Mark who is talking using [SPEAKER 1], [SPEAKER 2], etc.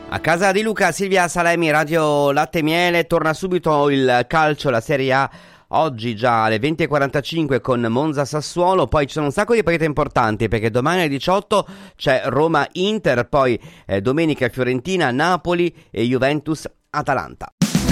[SPEAKER 1] A casa di Luca, Silvia Salemi, Radio Latte e Miele. Torna subito il calcio, la Serie A. Oggi già alle 20.45 con Monza Sassuolo. Poi ci sono un sacco di partite importanti, perché domani alle 18 c'è Roma Inter. Poi domenica Fiorentina Napoli e Juventus Atalanta.